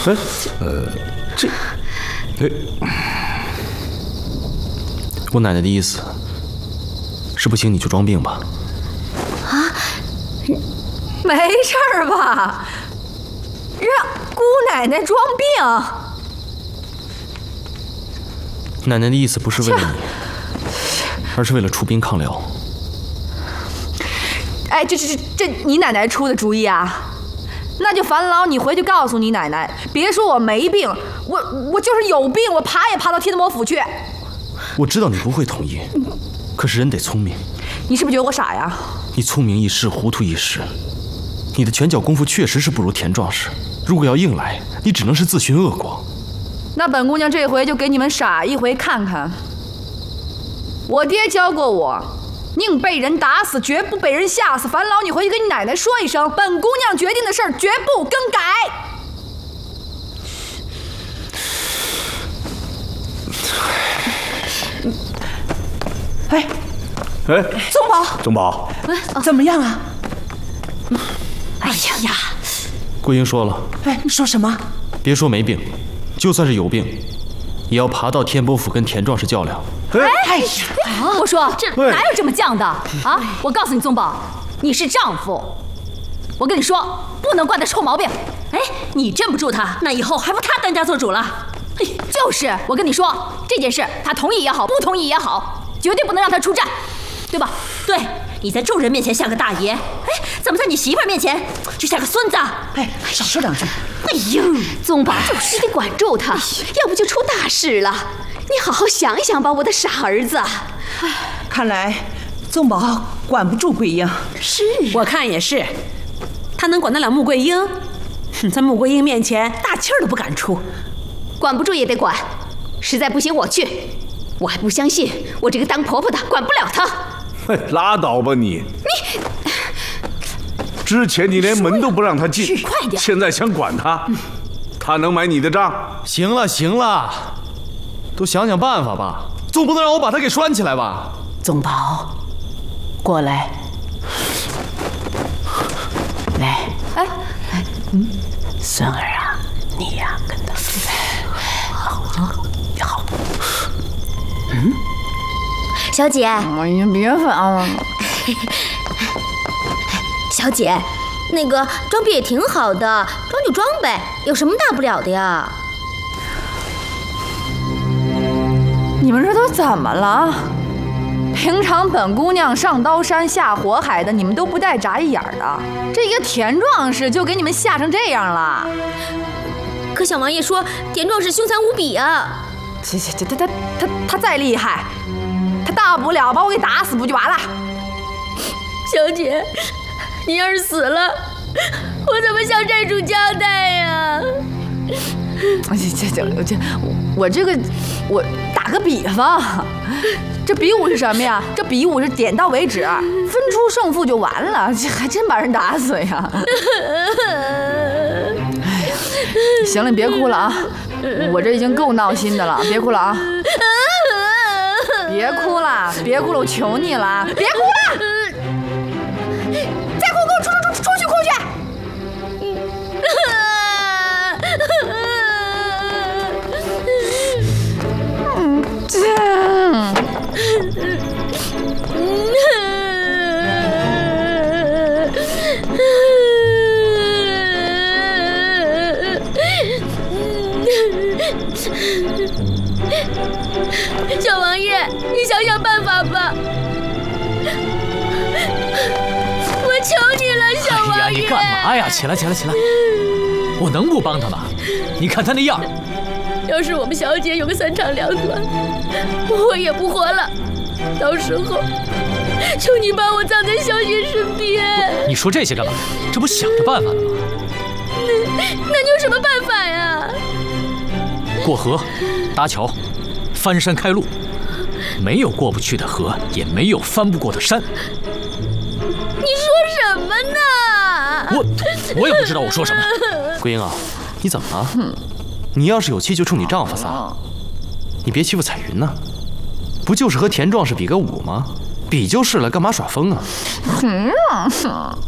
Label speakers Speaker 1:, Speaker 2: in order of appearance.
Speaker 1: 我奶奶的意思是不行你就装病吧。
Speaker 2: 啊，没事儿吧？让姑奶奶装病？
Speaker 1: 奶奶的意思不是为了你，而是为了出兵抗辽。
Speaker 2: 哎，这你奶奶出的主意啊？那就烦劳你回去告诉你奶奶，别说我没病，我就是有病，我爬也爬到天德魔府去。
Speaker 1: 我知道你不会同意，可是人得聪明。
Speaker 2: 你是不是觉得我傻呀？
Speaker 1: 你聪明一时，糊涂一时。你的拳脚功夫确实是不如田壮士，如果要硬来，你只能是自寻恶果。
Speaker 2: 那本姑娘这回就给你们傻一回看看。我爹教过我，宁被人打死，绝不被人吓死。烦劳你回去跟你奶奶说一声，本姑娘决定的事儿绝不更改。
Speaker 3: 哎，
Speaker 4: 宗宝，
Speaker 3: 宗宝，
Speaker 4: 怎么样啊？
Speaker 2: 哎呀，
Speaker 1: 桂英说了，
Speaker 4: 你说什么？
Speaker 1: 别说没病，就算是有病，也要爬到天波府跟田壮士较量。
Speaker 4: 哎呀，
Speaker 5: 我说这哪有这么犟的啊！我告诉你，宗宝，你是丈夫，我跟你说，不能惯他臭毛病。
Speaker 6: 哎，你镇不住他，那以后还不他当家做主了？
Speaker 5: 就是，我跟你说，这件事他同意也好，不同意也好，绝对不能让他出战，对吧？
Speaker 6: 对，你在众人面前像个大爷，怎么在你媳妇儿面前就像个孙子？
Speaker 4: 少说两句。
Speaker 5: 哎呦，宗宝，你得管住他，要不就出大事了。你好好想一想吧，我的傻儿子。
Speaker 4: 看来宗宝管不住桂英。
Speaker 6: 是，我看也是。他能管得了穆桂英？在穆桂英面前，大气儿都不敢出。
Speaker 5: 管不住也得管，实在不行我去。我还不相信我这个当婆婆的管不了他。
Speaker 3: 拉倒吧你！之前你连门都不让他进，
Speaker 5: 快点！
Speaker 3: 现在想管他，他能买你的账？
Speaker 1: 行了行了，都想想办法吧，总不能让我把他给拴起来吧？
Speaker 4: 宗宝，过来，来，孙儿啊，你呀跟他好。
Speaker 5: 小姐，
Speaker 2: 哎呀，别烦了。
Speaker 5: 小姐，那个装病也挺好的，装就装呗，有什么大不了的呀？
Speaker 2: 你们这都怎么了？平常本姑娘上刀山下火海的，你们都不带眨一眼的，这一个田壮士就给你们吓成这样了。
Speaker 5: 可小王爷说田壮士凶残无比啊！
Speaker 2: 他再厉害，他大不了把我给打死不就完了？
Speaker 5: 小姐，你要是死了，我怎么向债主交代呀？
Speaker 2: 我打个比方，这比武是什么呀？这比武是点到为止，分出胜负就完了，这还真把人打死呀！行了，你别哭了啊，我这已经够闹心的了，别哭了啊！别哭了，别哭了，我求你了，别哭了！再哭给我出去哭去！
Speaker 5: 小王爷，你想想办法吧！我求你了，小王爷！
Speaker 7: 哎呀，你干嘛呀？起来！我能不帮他吗？你看他那样。
Speaker 5: 要是我们小姐有个三长两短，我也不活了。到时候，求你把我葬在小姐身边。
Speaker 7: 你说这些干嘛？这不想着办法了吗？
Speaker 5: 那你有什么办法呀？
Speaker 7: 过河，搭桥，翻山开路，没有过不去的河，也没有翻不过的山。
Speaker 5: 你说什么呢？
Speaker 7: 我也不知道我说什么。
Speaker 1: 桂英啊，你怎么了？你要是有气就冲你丈夫撒，你别欺负彩云呢。不就是和田壮士比个武吗？比就是了，干嘛耍疯啊？